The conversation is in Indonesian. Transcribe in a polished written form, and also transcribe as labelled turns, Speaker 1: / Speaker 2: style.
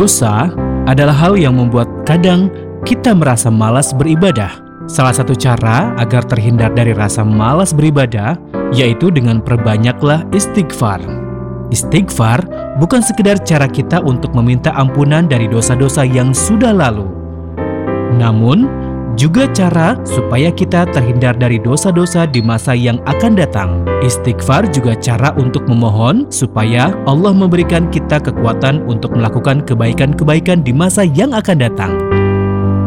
Speaker 1: Dosa adalah hal yang membuat kadang kita merasa malas beribadah. Salah satu cara agar terhindar dari rasa malas beribadah yaitu dengan perbanyaklah istighfar. Istighfar bukan sekedar cara kita untuk meminta ampunan dari dosa-dosa yang sudah lalu, namun juga cara supaya kita terhindar dari dosa-dosa di masa yang akan datang. Istighfar juga cara untuk memohon supaya Allah memberikan kita kekuatan untuk melakukan kebaikan-kebaikan di masa yang akan datang.